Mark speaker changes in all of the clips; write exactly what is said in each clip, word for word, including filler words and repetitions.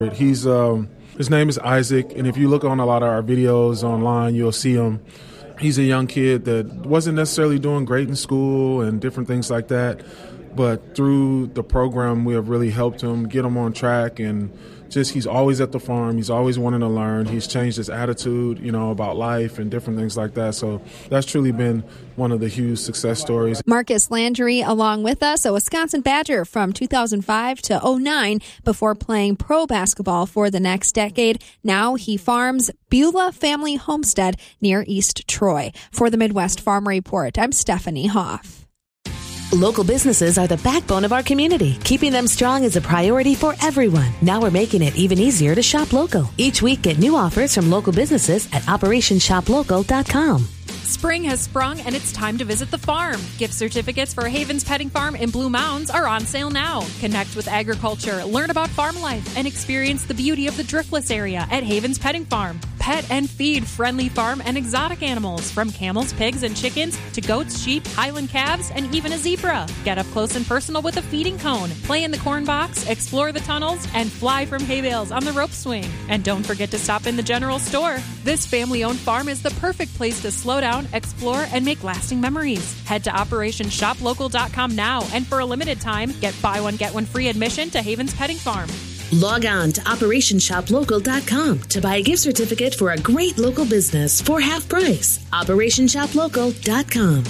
Speaker 1: He's um, his name is Isaac, and if you look on a lot of our videos online, you'll see him. He's a young kid that wasn't necessarily doing great in school and different things like that, but through the program, we have really helped him get him on track, and just he's always at the farm. He's always wanting to learn. He's changed his attitude, you know, about life and different things like that. So that's truly been one of the huge success stories.
Speaker 2: Marcus Landry along with us, a Wisconsin Badger from two thousand five to oh nine before playing pro basketball for the next decade. Now he farms Beulah Family Homestead near East Troy. For the Midwest Farm Report, I'm Stephanie Hoff.
Speaker 3: Local businesses are the backbone of our community. Keeping them strong is a priority for everyone. Now we're making it even easier to shop local. Each week, get new offers from local businesses at operation shop local dot com.
Speaker 4: Spring has sprung and it's time to visit the farm. Gift certificates for Havens Petting Farm in Blue Mounds are on sale now. Connect with agriculture, learn about farm life, and experience the beauty of the driftless area at Havens Petting Farm. Pet and feed friendly farm and exotic animals, from camels, pigs, and chickens to goats, sheep, Highland calves, and even a zebra. Get up close and personal with a feeding cone, play in the corn box, explore the tunnels, and fly from hay bales on the rope swing. And don't forget to stop in the general store. This family-owned farm is the perfect place to slow down, explore, and make lasting memories. Head to operation shop local dot com now, and for a limited time, get buy one, get one free admission to Havens Petting Farm.
Speaker 3: Log on to operation shop local dot com to buy a gift certificate for a great local business for half price. operation shop local dot com.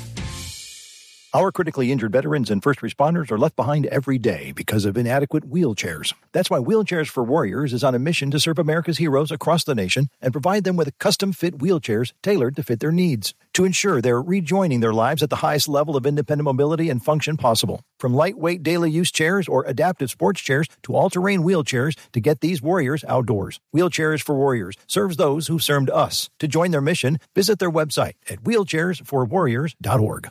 Speaker 5: Our critically injured veterans and first responders are left behind every day because of inadequate wheelchairs. That's why Wheelchairs for Warriors is on a mission to serve America's heroes across the nation and provide them with custom-fit wheelchairs tailored to fit their needs to ensure they're rejoining their lives at the highest level of independent mobility and function possible. From lightweight daily use chairs or adaptive sports chairs to all-terrain wheelchairs to get these warriors outdoors. Wheelchairs for Warriors serves those who served us. To join their mission, visit their website at wheelchairs for warriors dot org.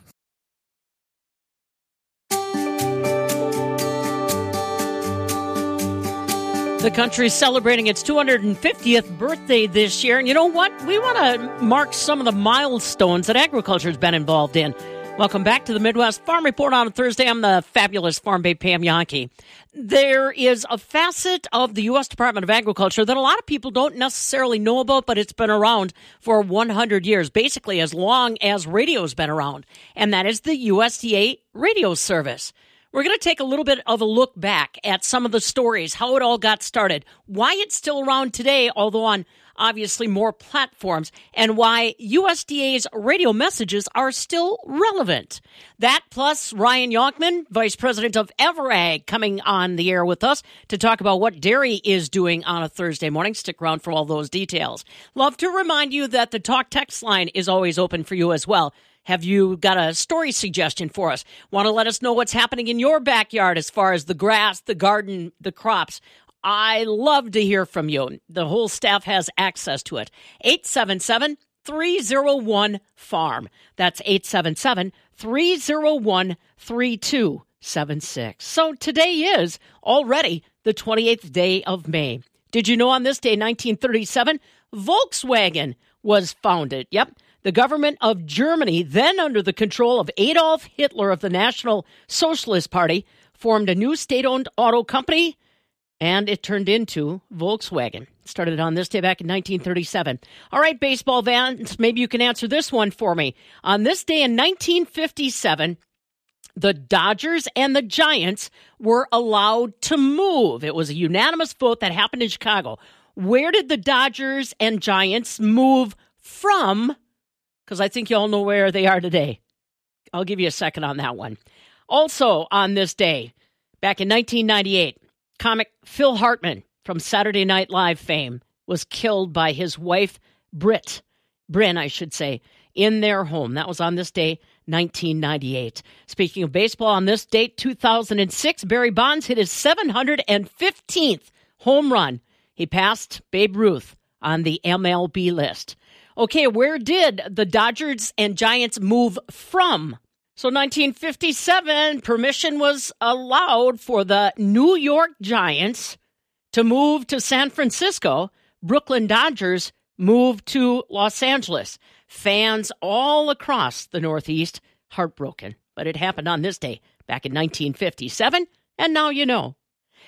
Speaker 6: The country's celebrating its two hundred fiftieth birthday this year. And you know what? We want to mark some of the milestones that agriculture has been involved in. Welcome back to the Midwest Farm Report on a Thursday. I'm the fabulous farm babe Pam Yankee. There is a facet of the U S Department of Agriculture that a lot of people don't necessarily know about, but it's been around for one hundred years, basically as long as radio's been around. And that is the U S D A radio service. We're going to take a little bit of a look back at some of the stories, how it all got started, why it's still around today, although on obviously more platforms, and why U S D A's radio messages are still relevant. That plus Ryan Yonkman, Vice President of EverAg, coming on the air with us to talk about what dairy is doing on a Thursday morning. Stick around for all those details. Love to remind you that the Talk Text line is always open for you as well. Have you got a story suggestion for us? Want to let us know what's happening in your backyard as far as the grass, the garden, the crops? I love to hear from you. The whole staff has access to it. eight seven seven, three oh one, farm. That's eight seven seven, three oh one, three two seven six. So today is already the twenty-eighth day of May. Did you know on this day, nineteen thirty-seven, Volkswagen was founded? Yep. The government of Germany, then under the control of Adolf Hitler of the National Socialist Party, formed a new state-owned auto company, and it turned into Volkswagen. Started on this day back in nineteen thirty-seven. All right, baseball fans, maybe you can answer this one for me. On this day in nineteen fifty-seven, the Dodgers and the Giants were allowed to move. It was a unanimous vote that happened in Chicago. Where did the Dodgers and Giants move from? Because I think you all know where they are today. I'll give you a second on that one. Also on this day, back in nineteen ninety-eight, comic Phil Hartman from Saturday Night Live fame was killed by his wife, Britt, Bryn, I should say, in their home. That was on this day, nineteen ninety-eight. Speaking of baseball, on this date, two thousand six, Barry Bonds hit his seven hundred fifteenth home run. He passed Babe Ruth on the M L B list. Okay, where did the Dodgers and Giants move from? So nineteen fifty-seven, permission was allowed for the New York Giants to move to San Francisco. Brooklyn Dodgers moved to Los Angeles. Fans all across the Northeast heartbroken. But it happened on this day back in nineteen fifty-seven, and now you know.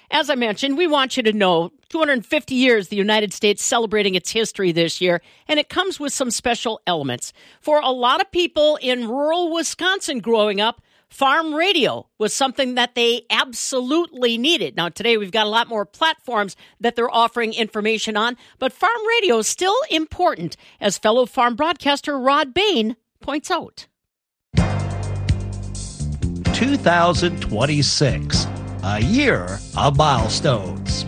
Speaker 6: As I mentioned, we want you to know two hundred fifty years the United States celebrating its history this year, and it comes with some special elements. For a lot of people in rural Wisconsin growing up, farm radio was something that they absolutely needed. Now, today we've got a lot more platforms that they're offering information on, but farm radio is still important, as fellow farm broadcaster Rod Bain points out.
Speaker 7: two thousand twenty-six, a year of milestones.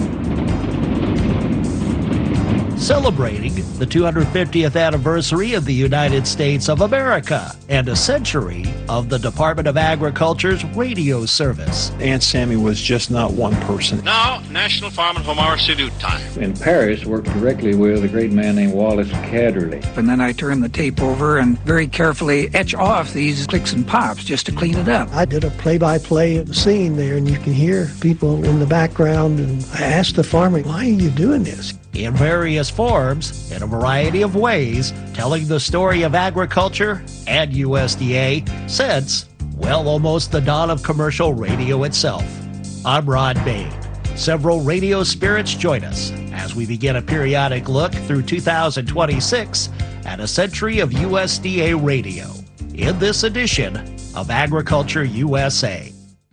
Speaker 7: Celebrating the two hundred fiftieth anniversary of the United States of America and a century of the Department of Agriculture's radio service.
Speaker 8: Aunt Sammy was just not one person.
Speaker 9: Now, National Farm and Home Hour Salute time.
Speaker 10: In Paris, worked directly with a great man named Wallace Cadderley.
Speaker 11: And then I turn the tape over and very carefully etch off these clicks and pops just to clean it up.
Speaker 12: I did a play-by-play of the scene there, and you can hear people in the background, and I asked the farmer, why are you doing this?
Speaker 7: In various forms, in a variety of ways, telling the story of agriculture and U S D A since, well, almost the dawn of commercial radio itself. I'm Rod Bain. Several radio spirits join us as we begin a periodic look through two thousand twenty-six at a century of U S D A radio in this edition of Agriculture U S A.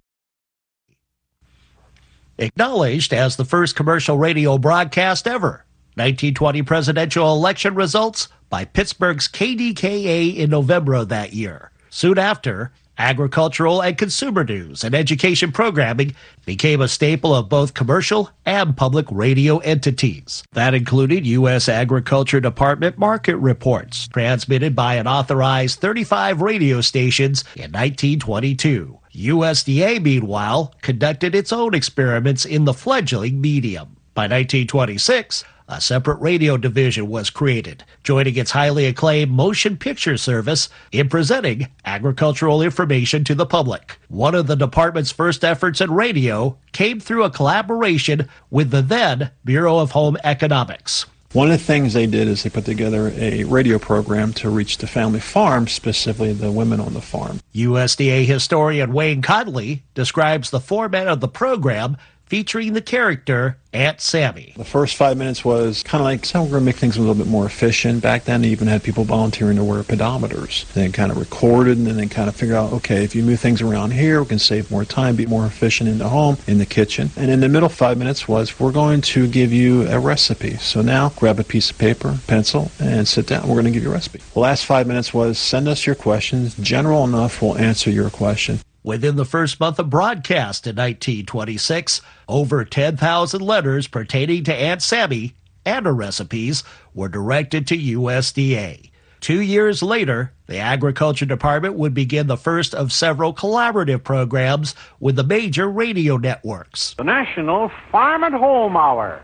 Speaker 7: Acknowledged as the first commercial radio broadcast ever, nineteen twenty presidential election results by Pittsburgh's K D K A in November of that year. Soon after, agricultural and consumer news and education programming became a staple of both commercial and public radio entities. That included U S Agriculture Department market reports, transmitted by an authorized thirty-five radio stations in nineteen twenty-two. U S D A, meanwhile, conducted its own experiments in the fledgling medium. By nineteen twenty-six, a separate radio division was created, joining its highly acclaimed motion picture service in presenting agricultural information to the public. One of the department's first efforts in radio came through a collaboration with the then Bureau of Home Economics.
Speaker 8: One of the things they did is they put together a radio program to reach the family farm, specifically the women on the farm.
Speaker 7: U S D A historian Wayne Conley describes the format of the program featuring the character Aunt Sammy.
Speaker 8: The first five minutes was kind of like, so we're going to make things a little bit more efficient. Back then, they even had people volunteering to wear pedometers. They kind of recorded and then they kind of figured out, okay, if you move things around here, we can save more time, be more efficient in the home, in the kitchen. And in the middle five minutes was, we're going to give you a recipe. So now, grab a piece of paper, pencil, and sit down. We're going to give you a recipe. The last five minutes was, send us your questions. General enough, we'll answer your question.
Speaker 7: Within the first month of broadcast in nineteen twenty-six, over ten thousand letters pertaining to Aunt Sammy and her recipes were directed to U S D A. Two years later, the Agriculture Department would begin the first of several collaborative programs with the major radio networks.
Speaker 13: The National Farm and Home Hour.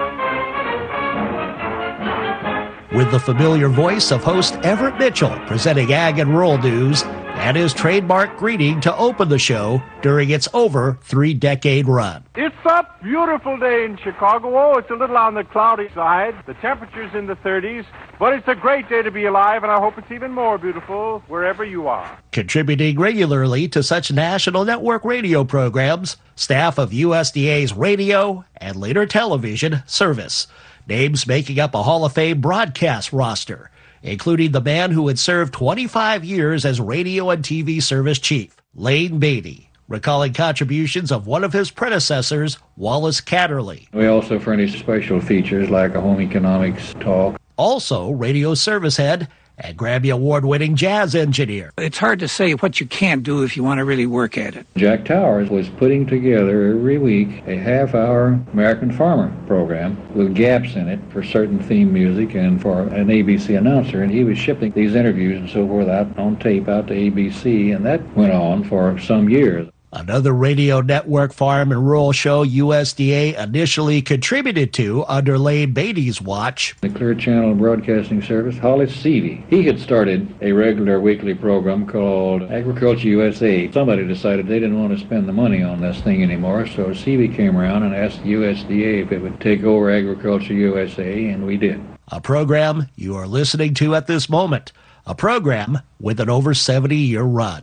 Speaker 7: With the familiar voice of host Everett Mitchell presenting Ag and Rural News and his trademark greeting to open the show during its over three-decade run.
Speaker 13: It's a beautiful day in Chicago. Oh, it's a little on the cloudy side. The temperature's in the thirties, but it's a great day to be alive, and I hope it's even more beautiful wherever you are.
Speaker 7: Contributing regularly to such national network radio programs, staff of U S D A's radio and later television service. Names making up a Hall of Fame broadcast roster, including the man who had served twenty-five years as radio and T V service chief, Lane Beatty, recalling contributions of one of his predecessors, Wallace Cadderley.
Speaker 10: We also furnish special features like a home economics talk.
Speaker 7: Also, radio service head and Grammy Award-winning jazz engineer.
Speaker 11: It's hard to say what you can't do if you want to really work at it.
Speaker 10: Jack Towers was putting together every week a half-hour American Farmer program with gaps in it for certain theme music and for an A B C announcer, and he was shipping these interviews and so forth out on tape out to A B C, and that went on for some years.
Speaker 7: Another radio network farm and rural show U S D A initially contributed to under Lane Beatty's watch.
Speaker 10: The Clear Channel Broadcasting Service, Hollis Seavey. He had started a regular weekly program called Agriculture U S A. Somebody decided they didn't want to spend the money on this thing anymore, so Seavey came around and asked U S D A if it would take over Agriculture U S A, and we did.
Speaker 7: A program you are listening to at this moment. A program with an over seventy-year run.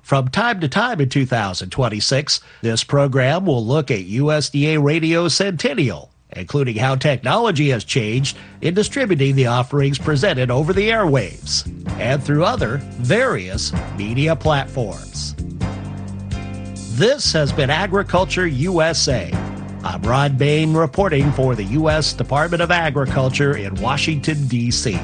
Speaker 7: From time to time in two thousand twenty-six, this program will look at U S D A Radio Centennial, including how technology has changed in distributing the offerings presented over the airwaves and through other various media platforms. This has been Agriculture U S A. I'm Rod Bain reporting for the U S Department of Agriculture in Washington, D C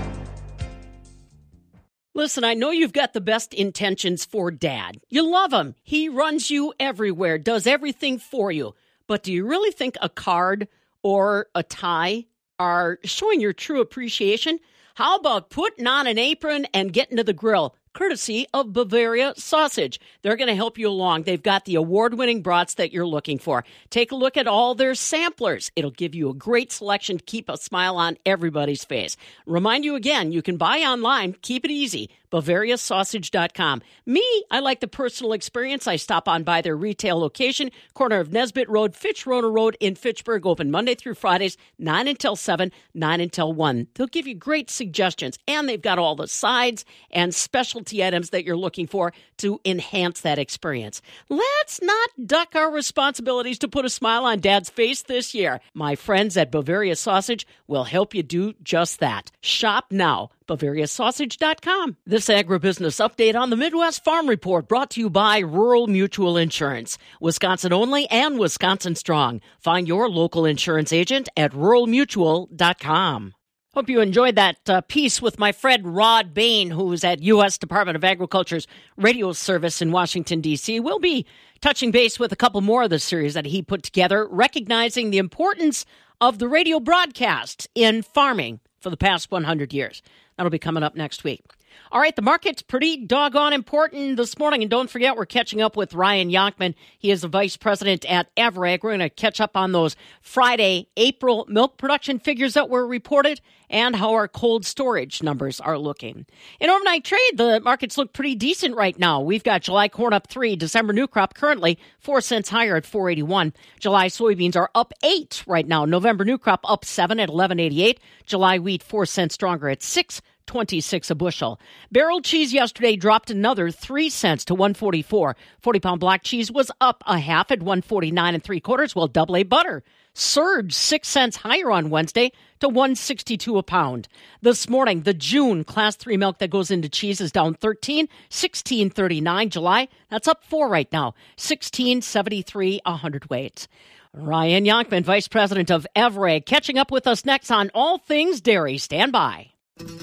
Speaker 6: Listen, I know you've got the best intentions for Dad. You love him. He runs you everywhere, does everything for you. But do you really think a card or a tie are showing your true appreciation? How about putting on an apron and getting to the grill, courtesy of Bavaria Sausage? They're going to help you along. They've got the award-winning brats that you're looking for. Take a look at all their samplers. It'll give you a great selection to keep a smile on everybody's face. Remind you again, you can buy online. Keep it easy. Bavaria Sausage dot com. Me, I like the personal experience. I stop on by their retail location, corner of Nesbitt Road, Fitch-Rona Road in Fitchburg, open Monday through Fridays, nine until seven, nine until one. They'll give you great suggestions, and they've got all the sides and specialty items that you're looking for to enhance that experience. Let's not duck our responsibilities to put a smile on Dad's face this year. My friends at Bavaria Sausage will help you do just that. Shop now. Bavaria Sausage dot com. This agribusiness update on the Midwest Farm Report brought to you by Rural Mutual Insurance. Wisconsin only and Wisconsin strong. Find your local insurance agent at rural mutual dot com. Hope you enjoyed that uh, piece with my friend Rod Bain, who's at U S Department of Agriculture's radio service in Washington, D C We'll be touching base with a couple more of the series that he put together, recognizing the importance of the radio broadcast in farming for the past one hundred years. That'll be coming up next week. All right, the market's pretty doggone important this morning. And don't forget, we're catching up with Ryan Yonkman. He is the vice president at Avrag. We're going to catch up on those Friday, April milk production figures that were reported and how our cold storage numbers are looking. In overnight trade, the markets look pretty decent right now. We've got July corn up three, December new crop currently four cents higher at four eighty-one. July soybeans are up eight right now. November new crop up seven at eleven eighty-eight. July wheat four cents stronger at six twenty-six a bushel. Barrel cheese yesterday dropped another three cents to one forty-four. forty pound black cheese was up a half at one forty-nine and three quarters, while double A butter surged six cents higher on Wednesday to one sixty-two a pound. This morning, the June class three milk that goes into cheese is down thirteen, sixteen thirty-nine. July, that's up four right now, sixteen seventy-three a hundredweight. Ryan Yonkman, vice president of Avrag, catching up with us next on all things dairy. Stand by.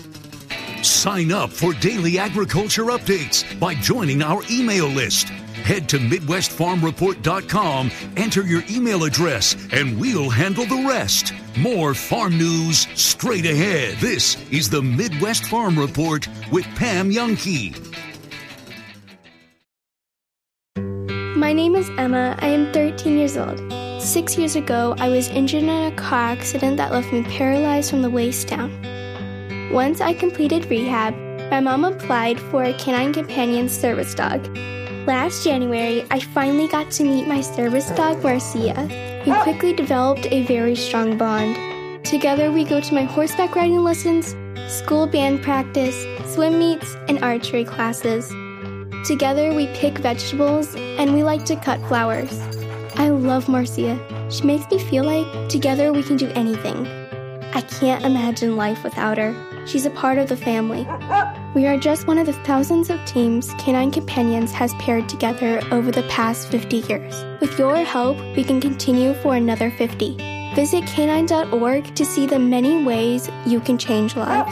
Speaker 14: Sign up for daily agriculture updates by joining our email list. Head to Midwest Farm Report dot com, enter your email address, and we'll handle the rest. More farm news straight ahead. This is the Midwest Farm Report with Pam Youngkey.
Speaker 15: My name is Emma. I am thirteen years old. Six years ago, I was injured in a car accident that left me paralyzed from the waist down. Once I completed rehab, my mom applied for a Canine Companion service dog. Last January, I finally got to meet my service dog, Marcia. We quickly developed a very strong bond. Together, we go to my horseback riding lessons, school band practice, swim meets, and archery classes. Together, we pick vegetables, and we like to cut flowers. I love Marcia. She makes me feel like together we can do anything. I can't imagine life without her. She's a part of the family. We are just one of the thousands of teams Canine Companions has paired together over the past fifty years. With your help, we can continue for another fifty. Visit canine dot org to see the many ways you can change lives.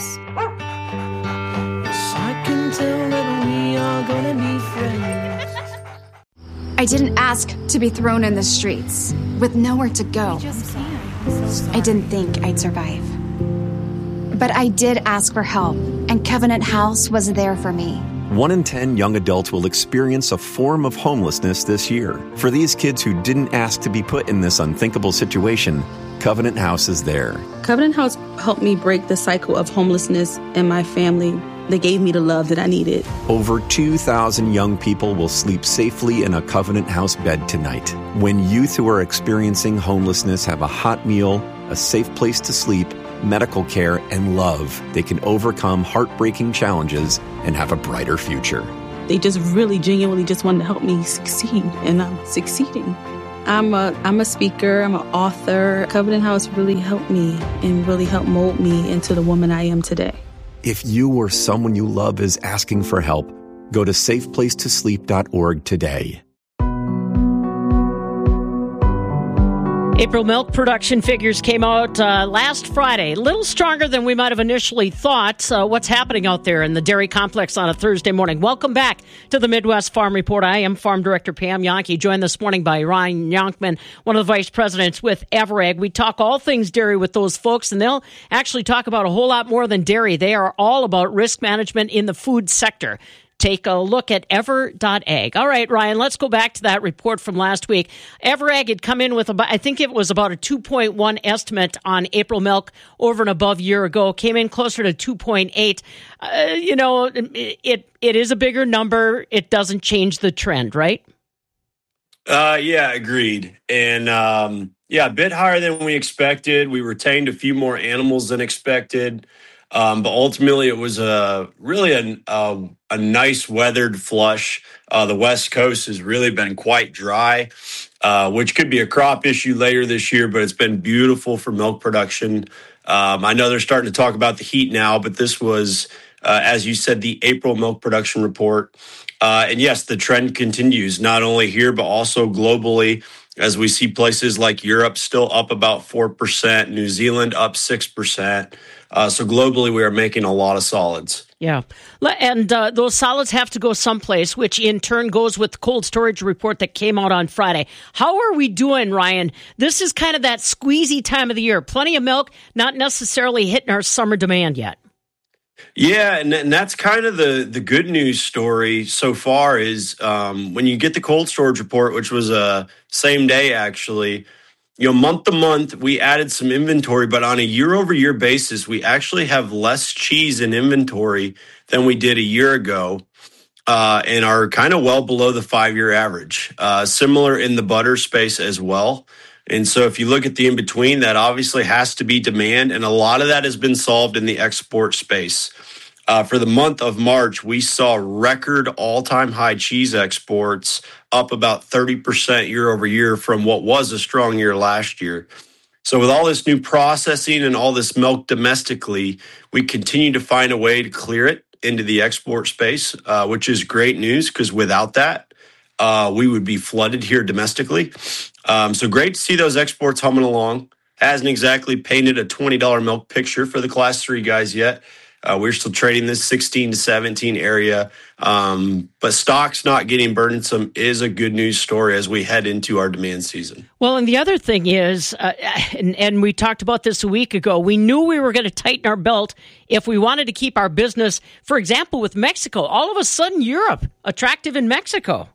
Speaker 16: I can tell that we are gonna be friends.
Speaker 17: I didn't ask to be thrown in the streets with nowhere to go. I didn't think I'd survive. But I did ask for help, and Covenant House was there for me.
Speaker 18: One in ten young adults will experience a form of homelessness this year. For these kids who didn't ask to be put in this unthinkable situation, Covenant House is there.
Speaker 19: Covenant House helped me break the cycle of homelessness in my family. They gave me the love that I needed.
Speaker 18: Over two thousand young people will sleep safely in a Covenant House bed tonight. When youth who are experiencing homelessness have a hot meal, a safe place to sleep, medical care, and love, they can overcome heartbreaking challenges and have a brighter future.
Speaker 19: They just really genuinely just wanted to help me succeed, and I'm succeeding. I'm a I'm a speaker, I'm an author. Covenant House really helped me and really helped mold me into the woman I am today.
Speaker 18: If you or someone you love is asking for help, go to safe place to sleep dot org today.
Speaker 6: April milk production figures came out uh, last Friday. A little stronger than we might have initially thought. Uh, what's happening out there in the dairy complex on a Thursday morning? Welcome back to the Midwest Farm Report. I am Farm Director Pam Jahnke, joined this morning by Ryan Yonkman, one of the vice presidents with Everag. We talk all things dairy with those folks, and they'll actually talk about a whole lot more than dairy. They are all about risk management in the food sector. Take a look at ever dot ag. All right, Ryan, let's go back to that report from last week. Everag had come in with about, I think it was about a two point one estimate on April milk over and above a year ago, came in closer to two point eight. Uh, you know, it, it it is a bigger number. It doesn't change the trend, right?
Speaker 20: Uh, yeah, agreed. And um, yeah, a bit higher than we expected. We retained a few more animals than expected. Um, but ultimately, it was a really a, a, a nice weathered flush. Uh, the West Coast has really been quite dry, uh, which could be a crop issue later this year, but it's been beautiful for milk production. Um, I know they're starting to talk about the heat now, but this was, uh, as you said, the April milk production report. Uh, and yes, the trend continues, not only here, but also globally, as we see places like Europe still up about four percent, New Zealand up six percent. Uh, so globally, we are making a lot of solids.
Speaker 6: Yeah. And uh, those solids have to go someplace, which in turn goes with the cold storage report that came out on Friday. How are we doing, Ryan? This is kind of that squeezy time of the year. Plenty of milk, not necessarily hitting our summer demand yet.
Speaker 20: Yeah, and, and that's kind of the, the good news story so far is um, when you get the cold storage report, which was a same day actually, you know, month to month, we added some inventory, but on a year-over-year basis, we actually have less cheese in inventory than we did a year ago uh, and are kind of well below the five-year average. Uh, similar in the butter space as well. And so if you look at the in-between, that obviously has to be demand, and a lot of that has been solved in the export space. Uh, for the month of March, we saw record all-time high cheese exports, up about thirty percent year over year from what was a strong year last year. So with all this new processing and all this milk domestically, we continue to find a way to clear it into the export space, uh, which is great news because without that, uh, we would be flooded here domestically. Um, so great to see those exports humming along. Hasn't exactly painted a twenty dollars milk picture for the class three guys yet. Uh, we're still trading this sixteen to seventeen area. Um, but stocks not getting burdensome is a good news story as we head into our demand season.
Speaker 6: Well, and the other thing is, uh, and, and we talked about this a week ago, we knew we were going to tighten our belt if we wanted to keep our business, for example, with Mexico. All of a sudden, Europe, attractive in Mexico.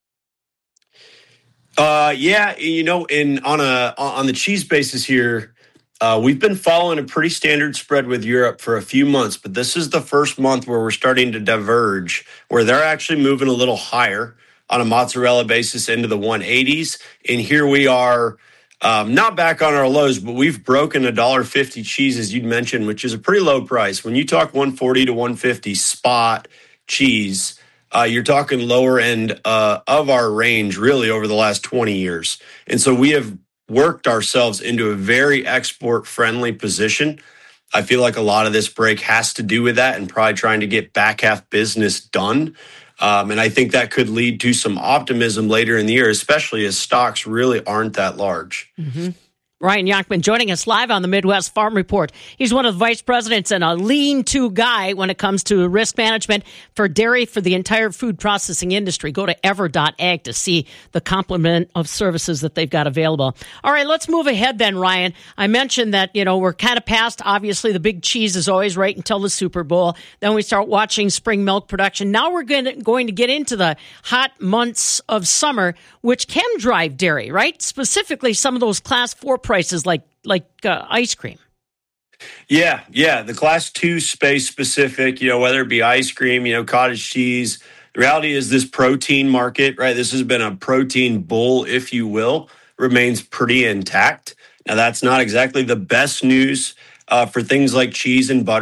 Speaker 20: Uh, yeah, you know, in on a on the cheese basis here, Uh, we've been following a pretty standard spread with Europe for a few months, but this is the first month where we're starting to diverge, where they're actually moving a little higher on a mozzarella basis into the one eighties. And here we are, um, not back on our lows, but we've broken a one dollar fifty cheese, as you'd mentioned, which is a pretty low price. When you talk one forty to one fifty spot cheese, uh, you're talking lower end uh, of our range really over the last twenty years. And so we have worked ourselves into a very export-friendly position. I feel like a lot of this break has to do with that and probably trying to get back half business done. Um, and I think that could lead to some optimism later in the year, especially as stocks really aren't that large.
Speaker 6: Mm-hmm. Ryan Yonkman joining us live on the Midwest Farm Report. He's one of the vice presidents and a lean-to guy when it comes to risk management for dairy for the entire food processing industry. Go to ever dot ag to see the complement of services that they've got available. All right, let's move ahead then, Ryan. I mentioned that, you know, we're kind of past, obviously, the big cheese is always right until the Super Bowl. Then we start watching spring milk production. Now we're going to, going to get into the hot months of summer, which can drive dairy, right? Specifically, some of those class four prices like like uh, ice cream.
Speaker 20: Yeah, yeah. The class two space specific, you know, whether it be ice cream, you know, cottage cheese. The reality is this protein market, right? This has been a protein bull, if you will, remains pretty intact. Now, that's not exactly the best news uh, for things like cheese and butter.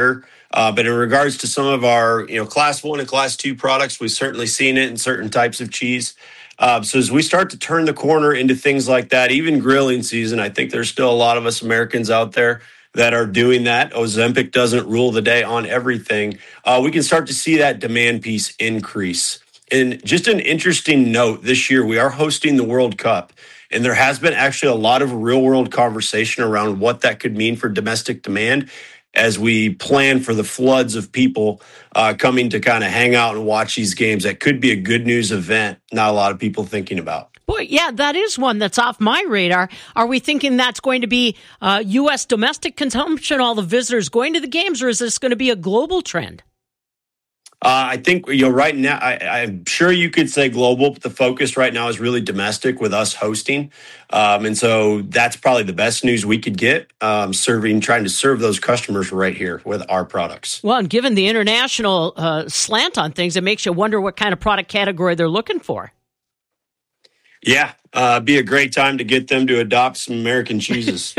Speaker 20: Uh, but in regards to some of our, you know, class one and class two products, we've certainly seen it in certain types of cheese. Uh, so as we start to turn the corner into things like that, even grilling season, I think there's still a lot of us Americans out there that are doing that. Ozempic doesn't rule the day on everything. Uh, we can start to see that demand piece increase. And just an interesting note, this year we are hosting the World Cup. And there has been actually a lot of real-world conversation around what that could mean for domestic demand as we plan for the floods of people uh, coming to kind of hang out and watch these games. That could be a good news event, not a lot of people thinking about.
Speaker 6: Boy, yeah, that is one that's off my radar. Are we thinking that's going to be uh, U S domestic consumption, all the visitors going to the games, or is this going to be a global trend?
Speaker 20: Uh, I think, you know, right now, I, I'm sure you could say global, but the focus right now is really domestic with us hosting. Um, and so that's probably the best news we could get, um, serving, trying to serve those customers right here with our products.
Speaker 6: Well, and given the international uh, slant on things, it makes you wonder what kind of product category they're looking for.
Speaker 20: Yeah, uh, be a great time to get them to adopt some American cheeses.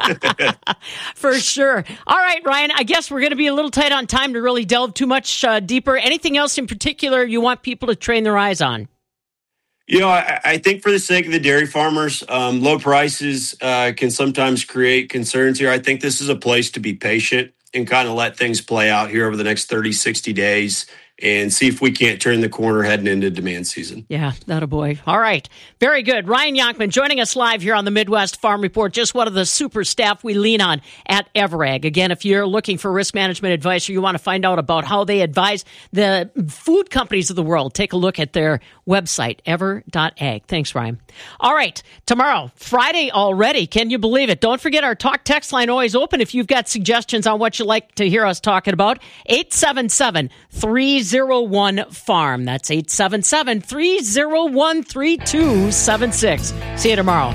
Speaker 6: For sure. All right, Ryan, I guess we're going to be a little tight on time to really delve too much uh, deeper. Anything else in particular you want people to train their eyes on?
Speaker 20: You know, I, I think for the sake of the dairy farmers, um, low prices uh, can sometimes create concerns here. I think this is a place to be patient and kind of let things play out here over the next thirty, sixty days. And see if we can't turn the corner heading into demand season.
Speaker 6: Yeah, that a boy. All right. Very good. Ryan Yonkman joining us live here on the Midwest Farm Report. Just one of the super staff we lean on at Everag. Again, if you're looking for risk management advice or you want to find out about how they advise the food companies of the world, take a look at their website, ever dot ag. Thanks, Ryan. All right. Tomorrow, Friday already. Can you believe it? Don't forget our talk text line always open if you've got suggestions on what you'd like to hear us talking about. eight seven seven, three oh one, farm. That's eight seven seven, three oh one, three two seven six. See you tomorrow.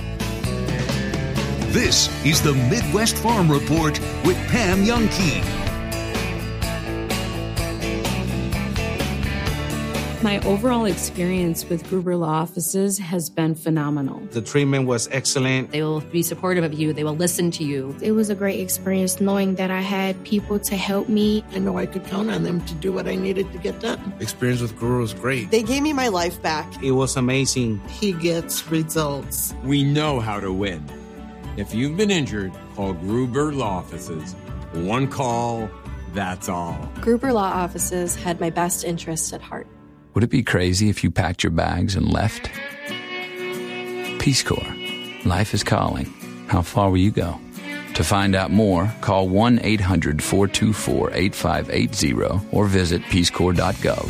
Speaker 14: This is the Midwest Farm Report with Pam Youngkey.
Speaker 21: My overall experience with Gruber Law Offices has been phenomenal.
Speaker 22: The treatment was excellent.
Speaker 23: They will be supportive of you. They will listen to you.
Speaker 15: It was a great experience knowing that I had people to help me.
Speaker 24: I know I could count on them to do what I needed to get done.
Speaker 25: Experience with Gruber was great.
Speaker 26: They gave me my life back.
Speaker 22: It was amazing.
Speaker 24: He gets results.
Speaker 27: We know how to win. If you've been injured, call Gruber Law Offices. One call, that's all.
Speaker 28: Gruber Law Offices had my best interests at heart.
Speaker 29: Would it be crazy if you packed your bags and left? Peace Corps. Life is calling. How far will you go? To find out more, call one eight hundred, four two four, eight five eight zero or visit peace corps dot gov.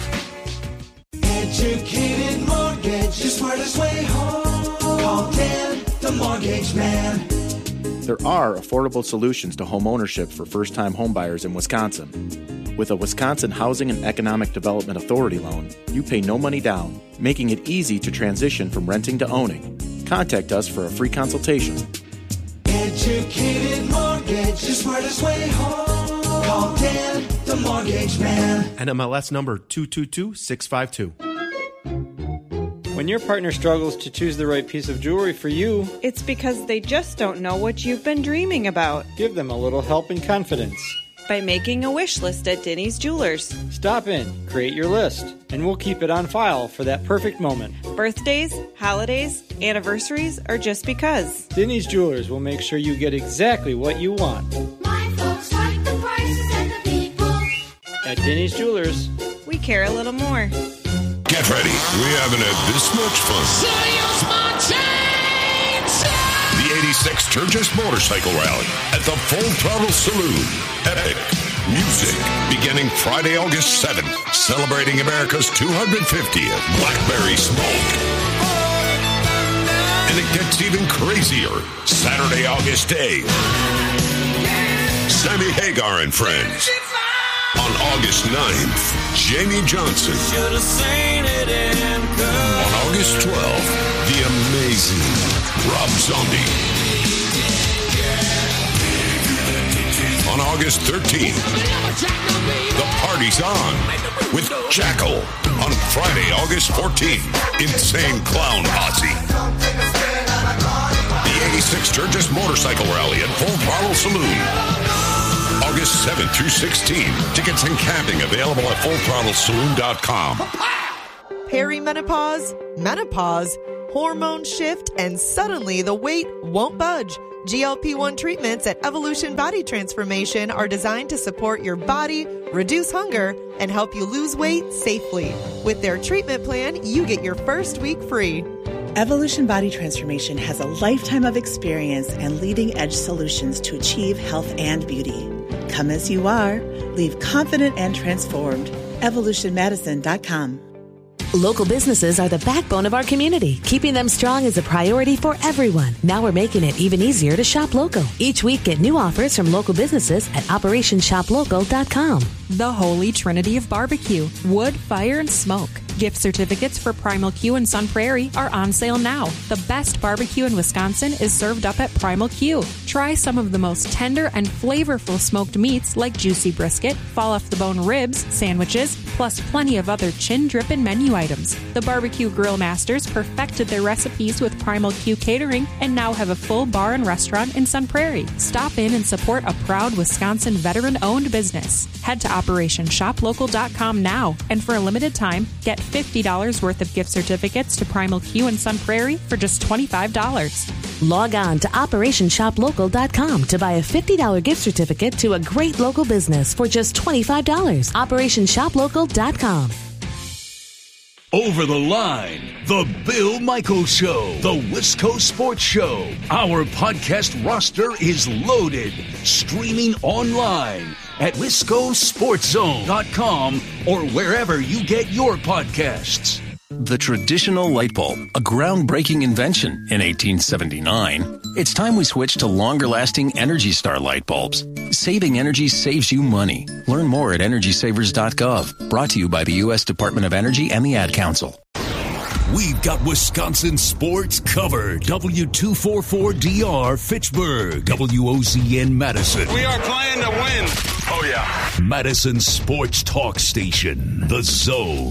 Speaker 16: Educated Mortgage, the smartest way home. Call Dan, the Mortgage Man.
Speaker 30: There are affordable solutions to home ownership for first-time homebuyers in Wisconsin. With a Wisconsin Housing and Economic Development Authority loan, you pay no money down, making it easy to transition from renting to owning. Contact us for a free consultation.
Speaker 16: Educated Mortgage, the smartest way home. Call Dan, the Mortgage Man.
Speaker 31: N M L S number two two two six five two.
Speaker 32: When your partner struggles to choose the right piece of jewelry for you,
Speaker 33: it's because they just don't know what you've been dreaming about.
Speaker 32: Give them a little help and confidence
Speaker 33: by making a wish list at Denny's Jewelers.
Speaker 32: Stop in, create your list, and we'll keep it on file for that perfect moment.
Speaker 33: Birthdays, holidays, anniversaries, or just because.
Speaker 32: Denny's Jewelers will make sure you get exactly what you want.
Speaker 16: My folks like the prices and the people.
Speaker 32: At Denny's Jewelers,
Speaker 33: we care a little more.
Speaker 14: Get ready. We haven't had this much fun. The eighty-six Sturgis Motorcycle Rally at the Full Throttle Saloon. Epic music beginning Friday, August seventh, celebrating America's two hundred fiftieth Blackberry Smoke. And it gets even crazier Saturday, August eighth. Sammy Hagar and Friends. On August ninth, Jamie Johnson. On August twelfth, the amazing Rob Zombie. On August thirteenth, the party's on with Jackal. On Friday, August fourteenth, Insane Clown Posse. The eighty-six Sturgis Motorcycle Rally at Full Throttle Saloon.
Speaker 1: August seventh through sixteenth. Tickets and camping available at full throttle saloon dot com.
Speaker 2: Perimenopause, menopause, hormone shift, and suddenly the weight won't budge. G L P one treatments at Evolution Body Transformation are designed to support your body, reduce hunger, and help you lose weight safely. With their treatment plan, you get your first week free.
Speaker 3: Evolution Body Transformation has a lifetime of experience and leading-edge solutions to achieve health and beauty. Come as you are. Leave confident and transformed. evolution medicine dot com.
Speaker 4: Local businesses are the backbone of our community. Keeping them strong is a priority for everyone. Now we're making it even easier to shop local. Each week, get new offers from local businesses at operation shop local dot com.
Speaker 5: The Holy Trinity of Barbecue. Wood, fire, and smoke. Gift certificates for Primal Q and Sun Prairie are on sale now. The best barbecue in Wisconsin is served up at Primal Q. Try some of the most tender and flavorful smoked meats like juicy brisket, fall-off-the-bone ribs, sandwiches, plus plenty of other chin-dripping menu items. The Barbecue Grill Masters perfected their recipes with Primal Q Catering and now have a full bar and restaurant in Sun Prairie. Stop in and support a proud Wisconsin veteran-owned business. Head to operation shop local dot com now, and for a limited time, get fifty dollars worth of gift certificates to Primal Q and Sun Prairie for just twenty-five dollars.
Speaker 4: Log on to operation shop local dot com to buy a fifty dollars gift certificate to a great local business for just twenty-five dollars. operation shop local dot com.
Speaker 14: Over the Line, The Bill Michaels Show, The Wisco Sports Show. Our podcast roster is loaded. Streaming online at wisco sports zone dot com or wherever you get your podcasts.
Speaker 8: The traditional light bulb, a groundbreaking invention in eighteen seventy-nine. It's time we switch to longer-lasting Energy Star light bulbs. Saving energy saves you money. Learn more at energy savers dot gov. Brought to you by the U S Department of Energy and the Ad Council.
Speaker 14: We've got Wisconsin sports covered. W two forty-four D R Fitchburg. W O Z N Madison.
Speaker 9: We are playing to win.
Speaker 14: Oh, yeah. Madison Sports Talk Station. The Zone.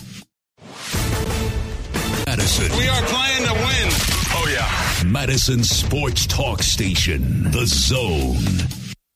Speaker 14: Madison.
Speaker 9: We are playing to win.
Speaker 14: Oh, yeah. Madison Sports Talk Station. The Zone.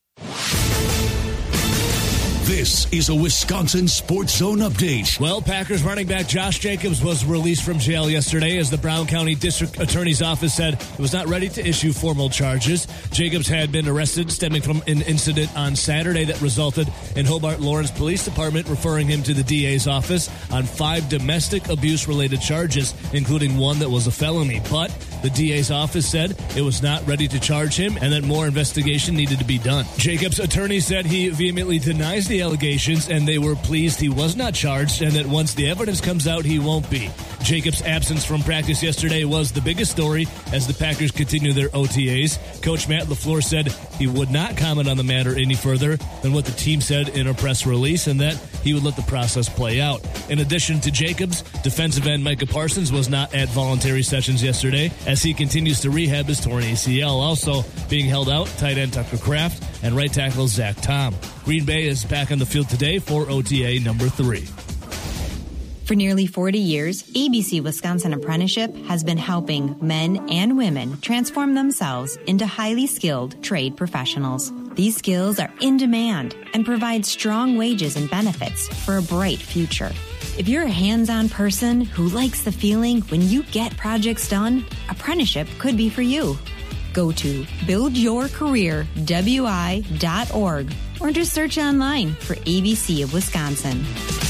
Speaker 14: This is a Wisconsin Sports Zone update.
Speaker 10: Well, Packers running back Josh Jacobs was released from jail yesterday as the Brown County District Attorney's Office said it was not ready to issue formal charges. Jacobs had been arrested stemming from an incident on Saturday that resulted in Hobart Lawrence Police Department referring him to the D A's office on five domestic abuse-related charges, including one that was a felony. But the D A's office said it was not ready to charge him and that more investigation needed to be done. Jacobs' attorney said he vehemently denies the allegations and they were pleased he was not charged and that once the evidence comes out, he won't be. Jacobs' absence from practice yesterday was the biggest story as the Packers continue their O T As. Coach Matt LaFleur said he would not comment on the matter any further than what the team said in a press release and that he would let the process play out. In addition to Jacobs, defensive end Micah Parsons was not at voluntary sessions yesterday as he continues to rehab his torn A C L. Also being held out, tight end Tucker Kraft and right tackle Zach Tom. Green Bay is back on the field today for O T A number three.
Speaker 11: For nearly forty years, A B C Wisconsin Apprenticeship has been helping men and women transform themselves into highly skilled trade professionals. These skills are in demand and provide strong wages and benefits for a bright future. If you're a hands-on person who likes the feeling when you get projects done, apprenticeship could be for you. Go to build your career w i dot org or just search online for A B C of Wisconsin.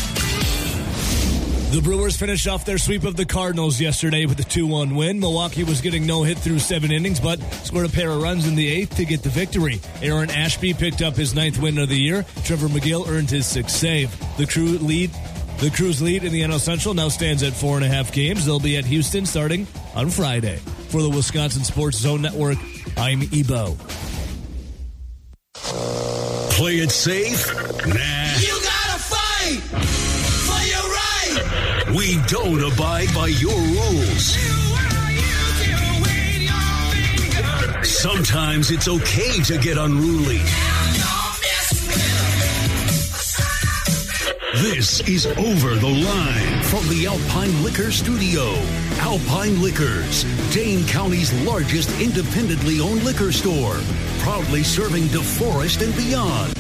Speaker 10: The Brewers finished off their sweep of the Cardinals yesterday with a two one win. Milwaukee was getting no hit through seven innings, but scored a pair of runs in the eighth to get the victory. Aaron Ashby picked up his ninth win of the year. Trevor McGill earned his sixth save. The Crew lead, the Crew's lead in the N L Central now stands at four and a half games. They'll be at Houston starting on Friday. For the Wisconsin Sports Zone Network, I'm Ebo.
Speaker 14: Play it safe? Nah.
Speaker 16: You gotta fight for your right.
Speaker 14: We don't abide by your rules. Sometimes it's okay to get unruly. This is Over the Line from the Alpine Liquor Studio. Alpine Liquors, Dane County's largest independently owned liquor store. proudly serving DeForest and beyond.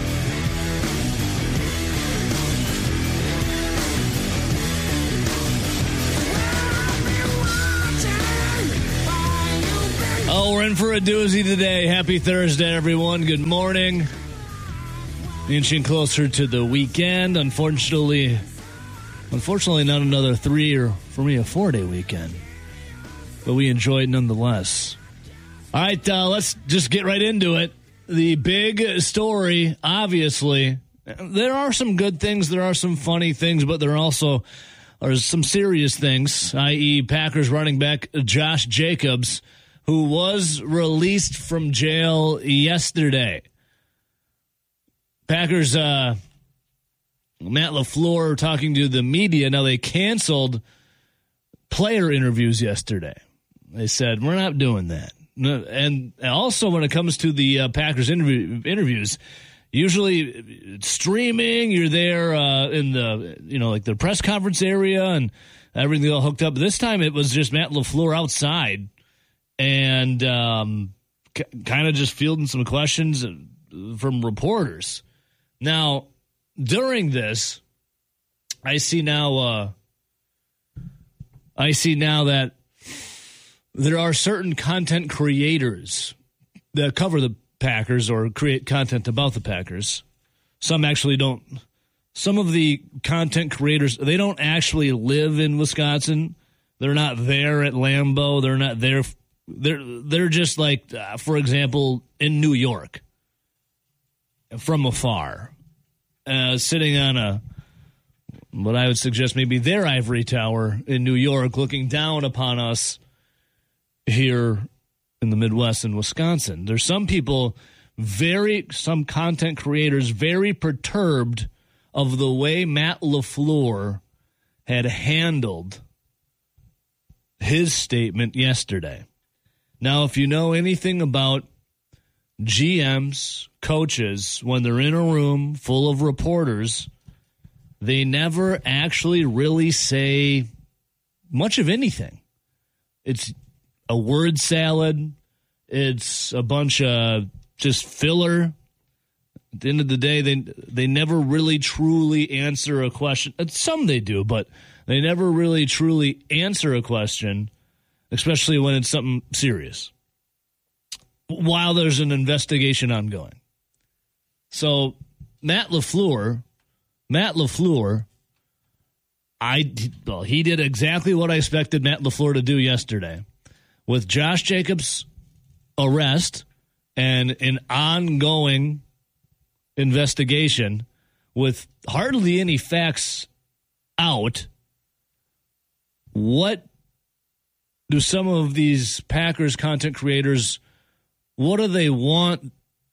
Speaker 10: Oh, we're in for a doozy today. Happy Thursday, everyone. Good morning. Inching closer to the weekend. Unfortunately, unfortunately, not another three or, for me, a four-day weekend. But we enjoy it nonetheless. All right, uh, let's just get right into it. The big story, obviously, there are some good things, there are some funny things, but there also are some serious things, that is. Packers running back Josh Jacobs, who was released from jail yesterday. Packers, uh, Matt LaFleur talking to the media. Now, they canceled player interviews yesterday. They said, we're not doing that. And also when it comes to the uh, Packers interview, interviews, usually streaming, you're there uh, in the, you know, like the press conference area and everything all hooked up. This time it was just Matt LaFleur outside. And um, c- kind of just fielding some questions from reporters. Now, during this, I see now, uh, I see now that there are certain content creators that cover the Packers or create content about the Packers. Some actually don't. Some of the content creators, they don't actually live in Wisconsin. They're not there at Lambeau. They're not there. They're they're just like, uh, for example, in New York, from afar, uh, sitting on a, what I would suggest maybe their ivory tower in New York, looking down upon us here in the Midwest in Wisconsin. There's some people, very some content creators, very perturbed of the way Matt LaFleur had handled his statement yesterday. Now, if you know anything about G Ms, coaches, when they're in a room full of reporters, they never actually really say much of anything. It's a word salad. It's a bunch of just filler. At the end of the day, they they never really truly answer a question. Some they do, but they never really truly answer a question, especially when it's something serious, while there's an investigation ongoing. So Matt LaFleur, Matt LaFleur, I well, he did exactly what I expected Matt LaFleur to do yesterday. With Josh Jacobs' arrest and an ongoing investigation with hardly any facts out, what do some of these Packers content creators, what do they want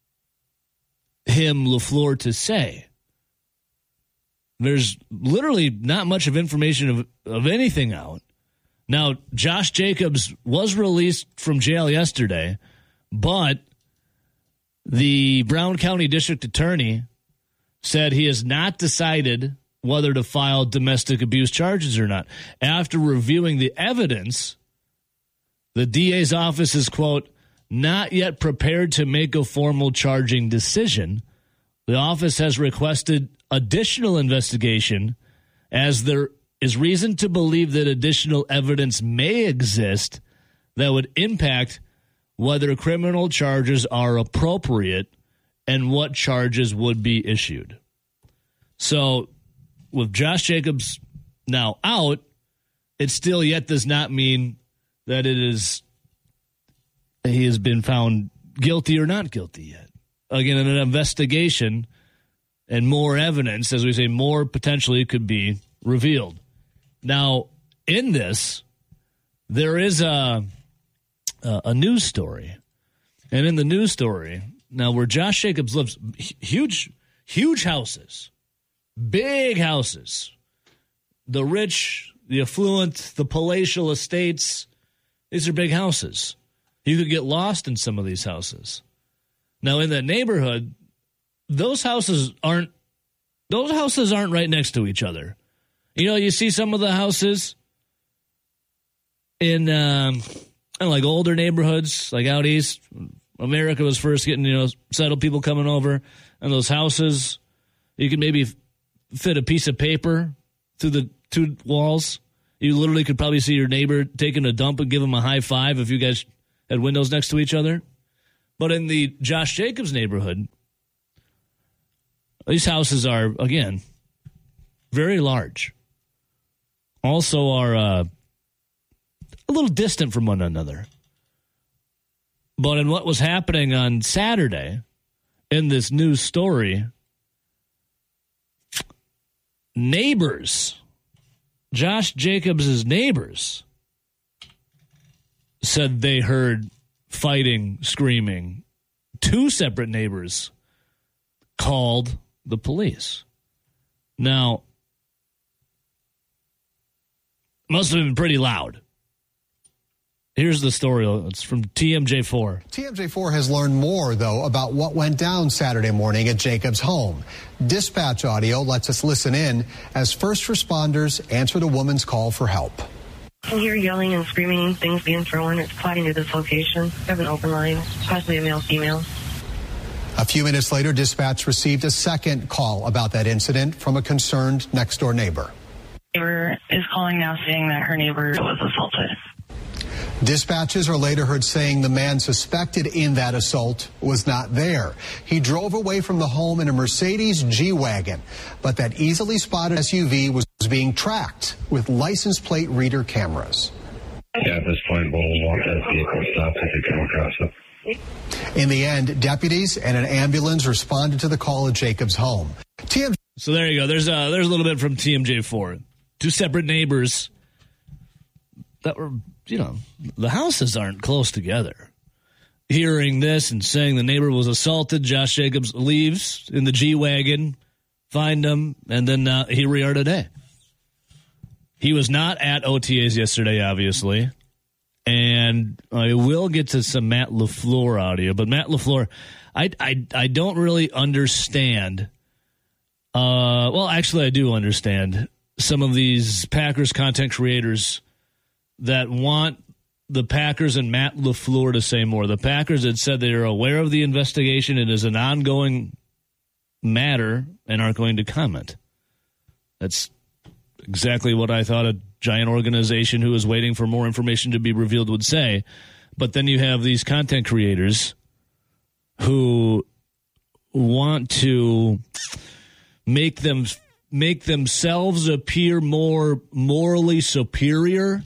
Speaker 10: him, LaFleur, to say? There's literally not much of information of, of anything out. Now, Josh Jacobs was released from jail yesterday, but the Brown County District Attorney said he has not decided whether to file domestic abuse charges or not. After reviewing the evidence, the D A's office is, quote, not yet prepared to make a formal charging decision. The office has requested additional investigation as there is reason to believe that additional evidence may exist that would impact whether criminal charges are appropriate and what charges would be issued. So with Josh Jacobs now out, it still yet does not mean that it is he has been found guilty or not guilty yet. Again, in an investigation and more evidence, as we say, more potentially could be revealed. Now, in this, there is a, a a news story. And in the news story, now where Josh Jacobs lives, huge, huge houses, big houses, the rich, the affluent, the palatial estates, these are big houses. You could get lost in some of these houses. Now, in that neighborhood, those houses aren't, those houses aren't right next to each other. You know, you see some of the houses in, um, in like older neighborhoods, like out east, America was first getting, you know, settled, people coming over, and those houses, you could maybe f- fit a piece of paper through the two walls. You literally could probably see your neighbor taking a dump and give him a high five if you guys had windows next to each other. But in the Josh Jacobs neighborhood, these houses are, again, very large. Also are uh, a little distant from one another. But in what was happening on Saturday, in this news story, neighbors, Josh Jacobs' neighbors, said they heard fighting, screaming. Two separate neighbors called the police. Now, must have been pretty loud. Here's the story. It's from T M J four.
Speaker 6: T M J four has learned more, though, about what went down Saturday morning at Jacobs' home. Dispatch audio lets us listen in as first responders answered a woman's call for help.
Speaker 7: I hear yelling and screaming, things being thrown. It's plotting to this location. I have an open line, possibly a male-female.
Speaker 6: A few minutes later, dispatch received a second call about that incident from a concerned next-door neighbor.
Speaker 7: Neighbor is calling now saying that her neighbor was assaulted.
Speaker 6: Dispatches are later heard saying the man suspected in that assault was not there. He drove away from the home in a Mercedes G-Wagon, but that easily spotted S U V was being tracked with license plate reader cameras.
Speaker 12: Yeah, at this point, we'll walk that vehicle stop if you come across it.
Speaker 6: In the end, deputies and an ambulance responded to the call at Jacobs' home. T M-
Speaker 10: so there you go. There's a, there's a little bit from T M J four. Two separate neighbors that were, you know, the houses aren't close together. Hearing this and saying the neighbor was assaulted, Josh Jacobs leaves in the G-Wagon, find him, and then uh, here we are today. He was not at O T As yesterday, obviously. And I will get to some Matt LaFleur audio. But Matt LaFleur, I, I, I don't really understand. Uh, well, actually, I do understand some of these Packers content creators that want the Packers and Matt LaFleur to say more. The Packers had said they are aware of the investigation. It is an ongoing matter and aren't going to comment. That's exactly what I thought a giant organization who is waiting for more information to be revealed would say. But then you have these content creators who want to make them make themselves appear more morally superior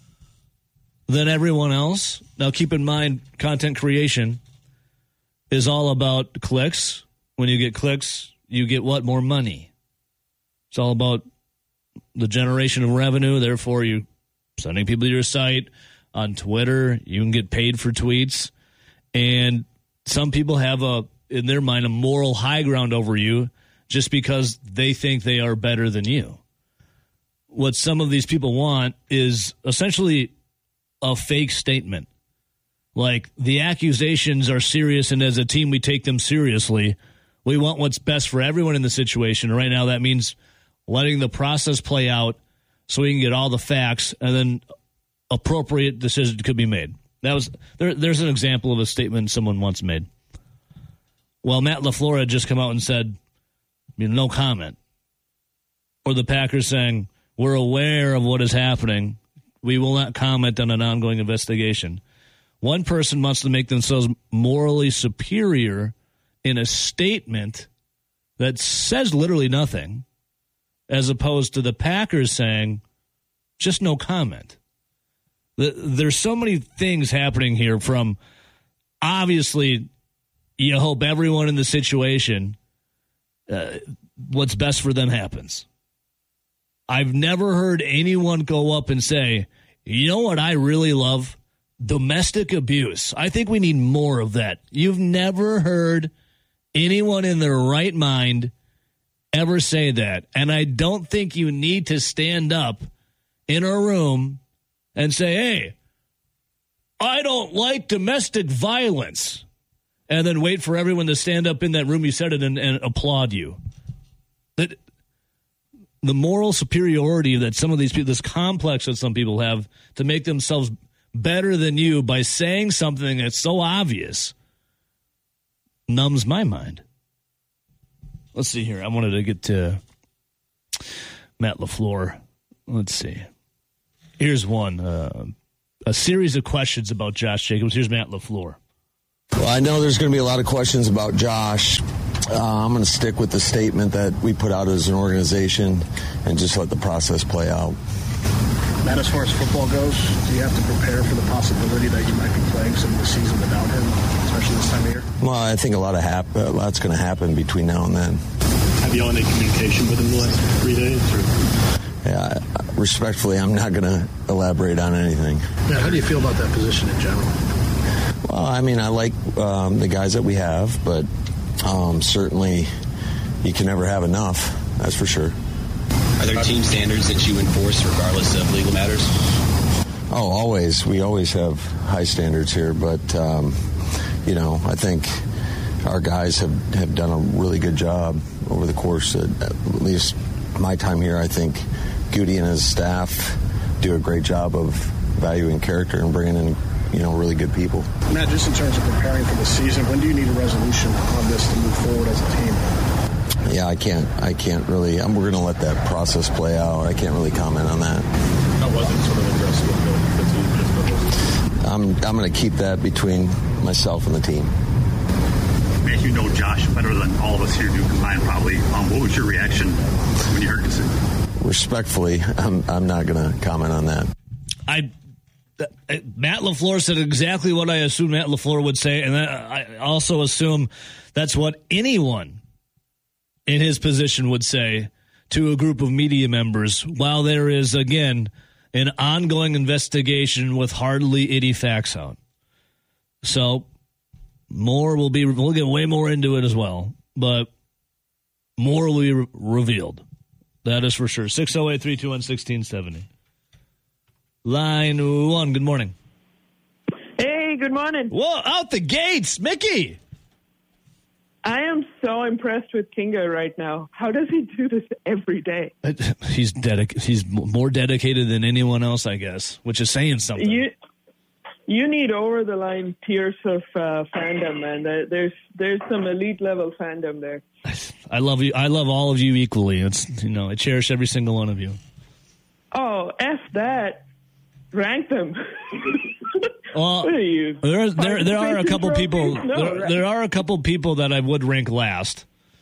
Speaker 10: than everyone else. Now, keep in mind, content creation is all about clicks. When you get clicks, you get what? More money. It's all about the generation of revenue. Therefore, you sending people to your site. On Twitter, you can get paid for tweets. And some people have, a in their mind, a moral high ground over you just because they think they are better than you. What some of these people want is essentially a fake statement. Like, the accusations are serious, and as a team, we take them seriously. We want what's best for everyone in the situation. Right now, that means letting the process play out so we can get all the facts, and then appropriate decision could be made. That was there. There's an example of a statement someone once made. Well, Matt LaFleur had just come out and said, you know, no comment. Or the Packers saying, we're aware of what is happening. We will not comment on an ongoing investigation. One person wants to make themselves morally superior in a statement that says literally nothing, as opposed to the Packers saying, just no comment. There's so many things happening here, from obviously you hope everyone in the situation, uh, what's best for them happens. I've never heard anyone go up and say, you know what I really love? Domestic abuse. I think we need more of that. You've never heard anyone in their right mind ever say that. And I don't think you need to stand up in a room and say, hey, I don't like domestic violence, and then wait for everyone to stand up in that room you said it and, and applaud you. That the moral superiority that some of these people, this complex that some people have to make themselves better than you by saying something that's so obvious numbs my mind. Let's see here. I wanted to get to Matt LaFleur. Let's see. Here's one. Uh, a series of questions about Josh Jacobs. Here's Matt LaFleur.
Speaker 13: Well, I know there's going to be a lot of questions about Josh. Uh, I'm going to stick with the statement that we put out as an organization and just let the process play out.
Speaker 15: Matt, as far as football goes, do you have to prepare for the possibility that you might be playing some of the season without him, especially this time of year?
Speaker 13: Well, I think a lot of hap- a lot's going to happen between now and then.
Speaker 15: Have you all had any communication with him the last three days? Or?
Speaker 13: Yeah, I, respectfully, I'm not going to elaborate on anything.
Speaker 15: Yeah, how do you feel about that position in general?
Speaker 13: Well, I mean, I like um, the guys that we have, but um, certainly you can never have enough, that's for sure.
Speaker 17: Are there team standards that you enforce regardless of legal matters?
Speaker 13: Oh, always. We always have high standards here, but, um, you know, I think our guys have, have done a really good job over the course of at least my time here. I think Goody and his staff do a great job of valuing character and bringing in, you know, really good people.
Speaker 15: Matt, just in terms of preparing for the season, when do you need a resolution on this to move forward as a team?
Speaker 13: Yeah, I can't. I can't really. I'm, we're going to let that process play out. I can't really comment on that.
Speaker 15: How was it sort of addressed with the, the team?
Speaker 13: I'm. I'm going to keep that between myself and the team.
Speaker 18: Man, you know Josh better than all of us here do combined, probably. Um, what was your reaction when you heard this?
Speaker 13: Respectfully, I'm. I'm not going to comment on that.
Speaker 10: I. Matt LaFleur said exactly what I assumed Matt LaFleur would say, and I also assume that's what anyone in his position would say to a group of media members while there is, again, an ongoing investigation with hardly any facts out. So more will be, we'll get way more into it as well, but more will be re- revealed. That is for sure. six oh eight, three two one, one six seven zero. Line one, good morning.
Speaker 19: Hey, good morning.
Speaker 10: Whoa, out the gates, Mickey.
Speaker 19: I am so impressed with Kinga right now. How does he do this every day?
Speaker 10: He's dedic- He's more dedicated than anyone else, I guess, which is saying something.
Speaker 19: You, you need over-the-line tiers of uh, fandom, man. There's there's some elite-level fandom there.
Speaker 10: I love you. I love all of you equally. It's you know I cherish every single one of you.
Speaker 19: Oh, F that. Rank them.
Speaker 10: Well,
Speaker 19: what are you?
Speaker 10: There, there, there are a couple people.
Speaker 19: No,
Speaker 10: there,
Speaker 19: right.
Speaker 10: there are a couple people that I would rank last.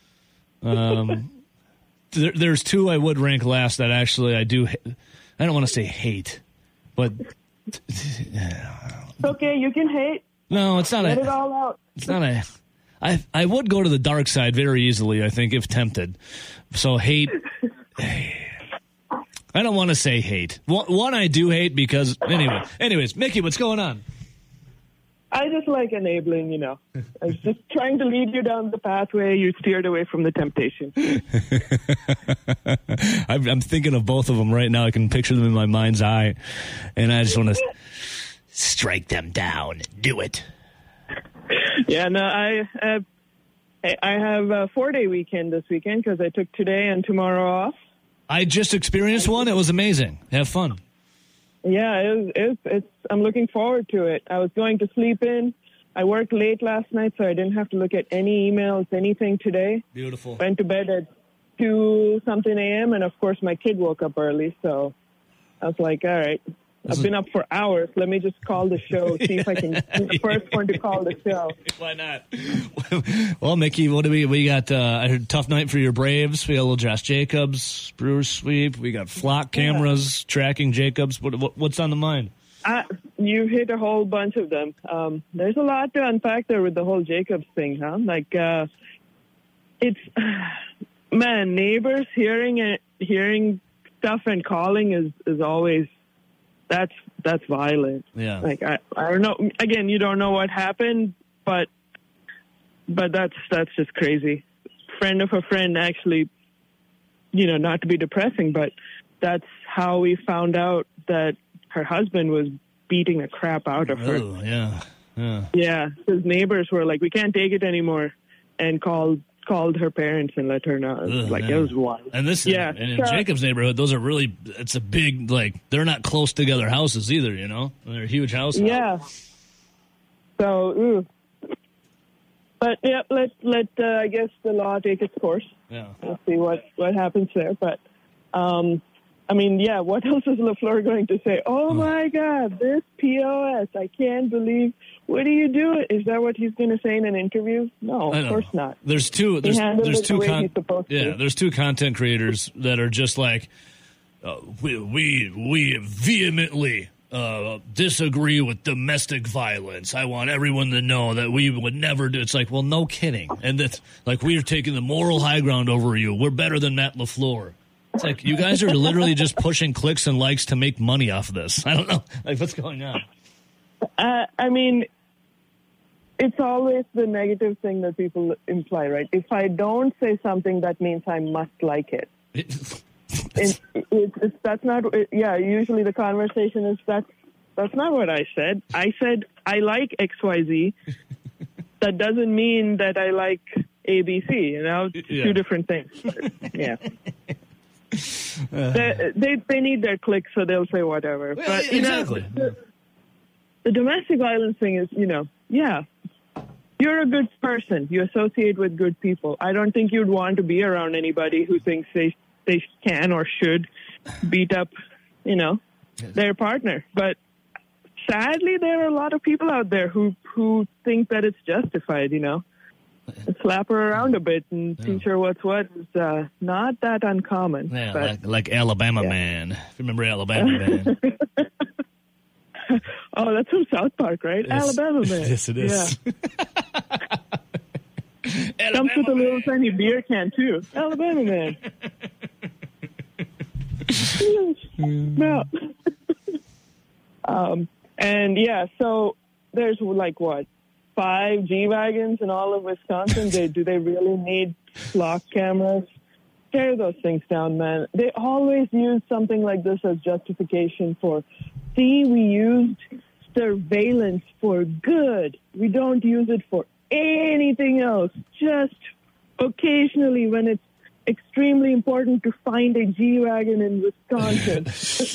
Speaker 10: Um, there, there's two I would rank last that actually I do. I don't want to say hate, but
Speaker 19: it's okay. You can hate.
Speaker 10: No, it's not.
Speaker 19: Let
Speaker 10: a,
Speaker 19: it all out.
Speaker 10: It's not a. I I would go to the dark side very easily. I think if tempted. So hate. I don't want to say hate. One, I do hate because anyway. Anyways, Mickey, what's going on?
Speaker 19: I just like enabling, you know. I was just trying to lead you down the pathway. You steered away from the temptation.
Speaker 10: I'm, I'm thinking of both of them right now. I can picture them in my mind's eye, and I just want to strike them down. Do it.
Speaker 19: Yeah, no, I uh, I have a four-day weekend this weekend because I took today and tomorrow off.
Speaker 10: I just experienced one. It was amazing. Have fun.
Speaker 19: Yeah, it was, it was, it's, I'm looking forward to it. I was going to sleep in. I worked late last night, so I didn't have to look at any emails, anything today.
Speaker 10: Beautiful.
Speaker 19: Went to bed at two something a.m., and, of course, my kid woke up early, so I was like, all right. I've been up for hours. Let me just call the show, see if I can be the first one to call the show.
Speaker 10: Why not? Well, Mickey, what do we we got? Uh, I heard tough night for your Braves. We got a little Josh Jacobs, Brewers sweep. We got flock cameras yeah. tracking Jacobs. What, what what's on the mind?
Speaker 19: Uh, you hit a whole bunch of them. Um, there's a lot to unpack there with the whole Jacobs thing, huh? Like, uh, it's man, neighbors hearing it, hearing stuff and calling is is always. That's that's violent.
Speaker 10: Yeah.
Speaker 19: Like I, I don't know. Again, you don't know what happened, but but that's that's just crazy. Friend of a friend, actually, you know, not to be depressing, but that's how we found out that her husband was beating the crap out of her.
Speaker 10: Oh, yeah, yeah.
Speaker 19: Yeah. His neighbors were like, "We can't take it anymore," and called. called her parents and let her know. It was
Speaker 10: Ugh,
Speaker 19: like,
Speaker 10: man.
Speaker 19: it was wild.
Speaker 10: And this,
Speaker 19: yeah,
Speaker 10: and in
Speaker 19: so,
Speaker 10: Jacob's neighborhood, those are really, it's a big, like, they're not close together houses either, you know? They're huge houses.
Speaker 19: Yeah. So, ooh. but yeah, let let uh, I guess the law take its course.
Speaker 10: Yeah,
Speaker 19: we'll see what what happens there. But um, I mean, yeah, what else is LaFleur going to say? Oh my God, this P O S! I can't believe. What do you do? Is that what he's going to say in an interview? No, of course not.
Speaker 10: There's two. There's,
Speaker 19: he handled
Speaker 10: there's
Speaker 19: it
Speaker 10: two.
Speaker 19: the way
Speaker 10: Con-
Speaker 19: he's supposed
Speaker 10: yeah,
Speaker 19: to.
Speaker 10: there's two content creators that are just like uh, we we we vehemently uh, disagree with domestic violence. I want everyone to know that we would never do. It's like, well, no kidding, and that like we are taking the moral high ground over you. We're better than Matt LaFleur. It's like you guys are literally just pushing clicks and likes to make money off of this. I don't know, like what's going on.
Speaker 19: Uh, I mean, it's always the negative thing that people imply, right? If I don't say something, that means I must like it. it, it, it's, that's not. It, yeah, usually the conversation is that's that's not what I said. I said I like X Y Z. That doesn't mean that I like A B C. You know,
Speaker 10: Yeah.
Speaker 19: two different things. Yeah. they, they they need their clicks, so they'll say whatever.
Speaker 10: Well,
Speaker 19: but you
Speaker 10: exactly.
Speaker 19: know, the, the domestic violence thing is, you know, yeah, you're a good person. You associate with good people. I don't think you'd want to be around anybody who thinks they they can or should beat up, you know, their partner. But sadly, there are a lot of people out there who who think that it's justified. You know. Slap her around a bit and teach her what's what is uh, not that uncommon.
Speaker 10: Yeah,
Speaker 19: but,
Speaker 10: like, like Alabama
Speaker 19: yeah.
Speaker 10: Man. If you remember Alabama Man.
Speaker 19: Oh, that's from South Park, right?
Speaker 10: Yes.
Speaker 19: Alabama Man.
Speaker 10: Yes, it is.
Speaker 19: Yeah. Comes with a little tiny beer can, too. Alabama Man. No. um, and, yeah, so there's, like, what? Five G-Wagons in all of Wisconsin. They, do they really need lock cameras? Tear those things down, man. They always use something like this as justification for, see, we used surveillance for good. We don't use it for anything else. Just occasionally when it's extremely important to find a G-Wagon in Wisconsin.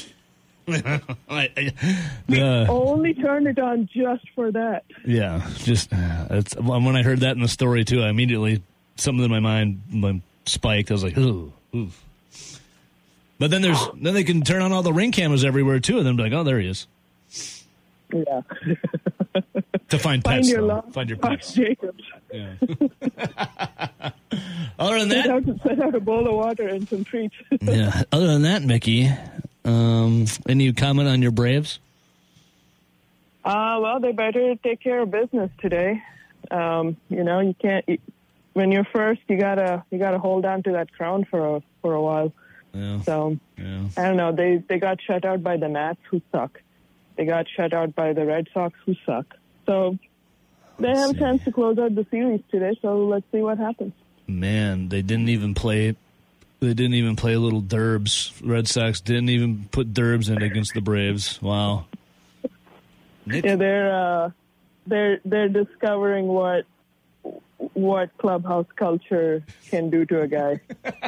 Speaker 19: We
Speaker 10: Uh,
Speaker 19: only turned it on just for that.
Speaker 10: yeah, just uh, it's, when I heard that in the story too, I immediately something in my mind went spiked. I was like, ooh, ooh. But then there's then they can turn on all the ring cameras everywhere too, and then be like, oh, there he is.
Speaker 19: Yeah.
Speaker 10: To find
Speaker 19: Find
Speaker 10: pets,
Speaker 19: your
Speaker 10: though.
Speaker 19: lost
Speaker 10: Find your
Speaker 19: Fox
Speaker 10: pets.
Speaker 19: Jacobs.
Speaker 10: Yeah. Other than
Speaker 19: Set
Speaker 10: that,
Speaker 19: out, set out a bowl of water and some treats.
Speaker 10: yeah. Other than that, Mickey, um, any comment on your Braves?
Speaker 19: Uh, well, they better take care of business today. Um, you know, you can't. You, when you're first, you gotta you gotta hold on to that crown for a for a while.
Speaker 10: Yeah.
Speaker 19: So
Speaker 10: Yeah.
Speaker 19: I don't know. They they got shut out by the Nats, who suck. They got shut out by the Red Sox, who suck. So they have a chance to close out the series today. So let's see what happens.
Speaker 10: Man, they didn't even play. They didn't even play little derbs. Red Sox didn't even put derbs in against the Braves. Wow. Nick?
Speaker 19: Yeah, they're uh, they're they're discovering what what clubhouse culture can do to a guy.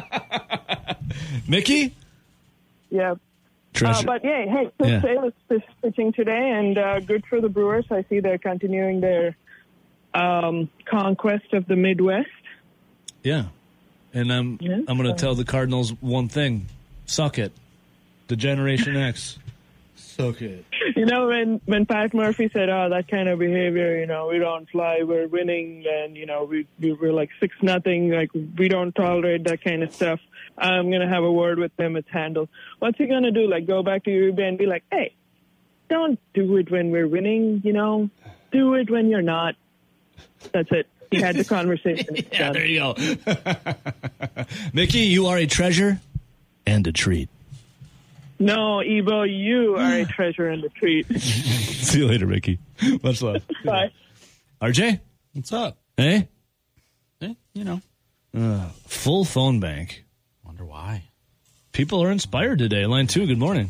Speaker 10: Mickey?
Speaker 19: Yeah.
Speaker 10: Treasure.
Speaker 19: Uh, but yeah, hey, Chris
Speaker 10: Yeah.
Speaker 19: Sale is pitching today, and uh, good for the Brewers. I see they're continuing their um, conquest of the Midwest.
Speaker 10: Yeah. And I'm
Speaker 19: Yeah.
Speaker 10: I'm going to tell the Cardinals one thing. Suck it. The Generation X. Suck it.
Speaker 19: You know, when, when Pat Murphy said, oh, that kind of behavior, you know, we don't fly, we're winning, and, you know, we, we we're like six nothing, like, we don't tolerate that kind of stuff. I'm going to have a word with him. It's handled. What's he going to do? Like, go back to Uribe and be like, hey, don't do it when we're winning, you know? Do it when you're not. That's it. He had the conversation.
Speaker 10: Yeah, there you go. Mickey, you are a treasure and a treat.
Speaker 19: No, Ebo, you are a treasure and a treat.
Speaker 10: See you later, Mickey. Much love.
Speaker 19: Bye.
Speaker 10: R J?
Speaker 20: What's up?
Speaker 10: Hey?
Speaker 20: Eh, you know.
Speaker 10: Uh, full phone bank.
Speaker 20: Wonder why.
Speaker 10: People are inspired today. Line two, good morning.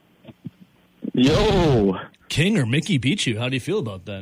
Speaker 21: Yo.
Speaker 10: King or Mickey beat you. How do you feel about that?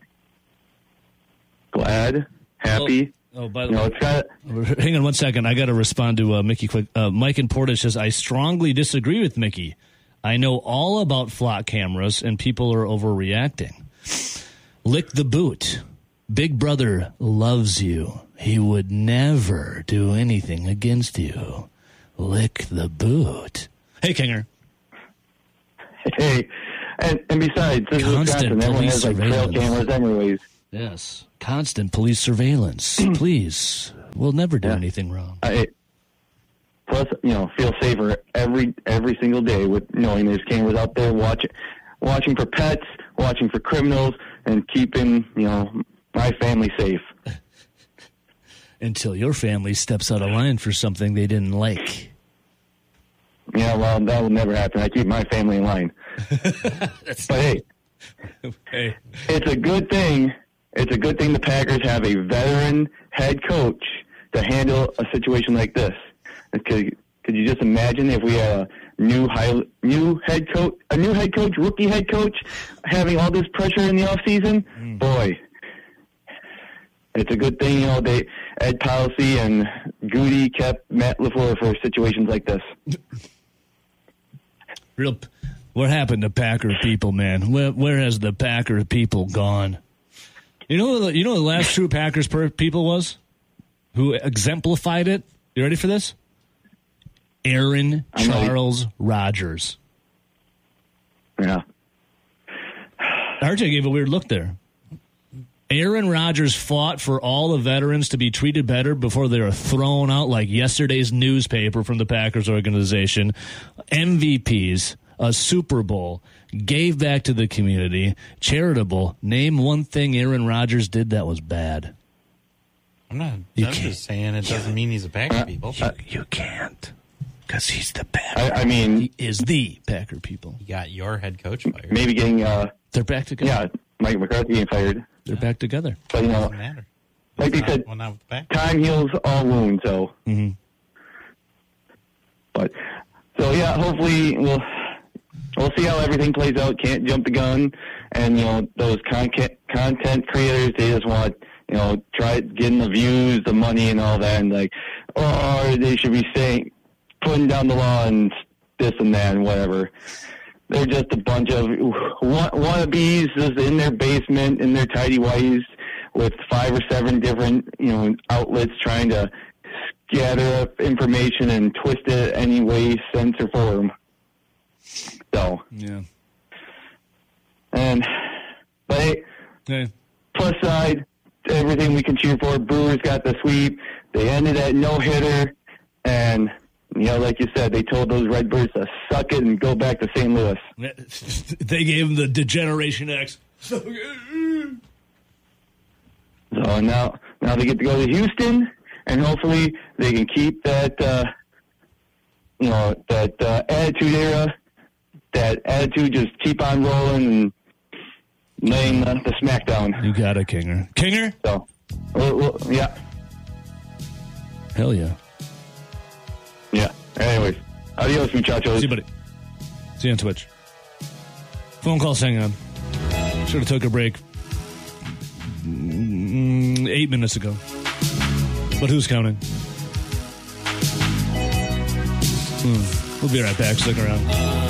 Speaker 21: Glad. Happy.
Speaker 10: Oh, oh by the
Speaker 21: You know,
Speaker 10: way.
Speaker 21: it's got-
Speaker 10: Hang on one second. I got to respond to uh, Mickey quick. Uh, Mike in Portage says, I strongly disagree with Mickey. I know all about flock cameras and people are overreacting. Lick the boot. Big Brother loves you. He would never do anything against you. Lick the boot. Hey, Kinger.
Speaker 21: Hey, and, and besides, this is Wisconsin. Everyone has like trail cameras anyways.
Speaker 10: Yes, constant police surveillance. Please, we'll never do yeah. anything wrong.
Speaker 21: I, plus, you know, feel safer every every single day with knowing there's cameras out there watching, watching for pets, watching for criminals, and keeping, you know, my family safe.
Speaker 10: Until your family steps out of line for something they didn't like.
Speaker 21: Yeah, well, that will never happen. I keep my family in line. But hey,
Speaker 10: hey,
Speaker 21: it's a good thing. It's a good thing the Packers have a veteran head coach to handle a situation like this. Could, could you just imagine if we had a new high, new head coach, a new head coach, rookie head coach, having all this pressure in the off season? Mm. Boy, it's a good thing, you know, they Ed Policy and Goody kept Matt LaFleur for situations like this.
Speaker 10: Real, what happened to Packer people, man? Where, where has the Packer people gone? You know, you know, the last true Packers per people was who exemplified it. You ready for this? Aaron Charles Rodgers.
Speaker 21: Yeah.
Speaker 10: R J gave a weird look there. Aaron Rodgers fought for all the veterans to be treated better before they were thrown out like yesterday's newspaper from the Packers organization. M V Ps, a Super Bowl, gave back to the community, charitable. Name one thing Aaron Rodgers did that was bad.
Speaker 20: I'm not
Speaker 10: You
Speaker 20: I'm
Speaker 10: can't-
Speaker 20: just saying it doesn't mean he's a Packer
Speaker 21: Uh,
Speaker 20: people.
Speaker 10: You, you can't, because he's the Packer.
Speaker 21: I, I mean,
Speaker 10: he is the Packer people.
Speaker 20: You got your head coach fired.
Speaker 21: maybe getting, uh,
Speaker 10: They're back together.
Speaker 21: yeah, Mike McCarthy getting fired.
Speaker 10: They're back together.
Speaker 21: But, you know,
Speaker 20: Doesn't matter.
Speaker 21: like they
Speaker 20: Not-
Speaker 21: said,
Speaker 20: well, not with the Packers.
Speaker 21: time heals all wounds, so.
Speaker 10: Mm-hmm.
Speaker 21: But, so yeah, hopefully we'll, we'll see how everything plays out. Can't jump the gun. And, you know, those content, content creators, they just want, you know, try getting the views, the money and all that. And like, or they should be saying, putting down the law and this and that and whatever. They're just a bunch of wannabes just in their basement, in their tidy whities, with five or seven different, you know, outlets trying to gather up information and twist it any way, sense, or form. So,
Speaker 10: Yeah.
Speaker 21: and but hey,
Speaker 10: Hey.
Speaker 21: plus side, everything we can cheer for. Brewers got the sweep. They ended at no hitter, and you know, like you said, they told those Redbirds to suck it and go back to Saint Louis.
Speaker 10: They gave him the Degeneration X.
Speaker 21: So now, now they get to go to Houston, and hopefully they can keep that, uh, you know, that uh, attitude era. That attitude, just keep on rolling and laying the, the smackdown.
Speaker 10: You got it, Kinger. Kinger?
Speaker 21: So, well, well, yeah,
Speaker 10: Hell yeah.
Speaker 21: yeah. Anyways, adios, muchachos.
Speaker 10: See you, buddy. See you on Twitch. Phone call, hang on. Should have took a break mm, eight minutes ago. But who's counting? Hmm. We'll be right back. Stick around.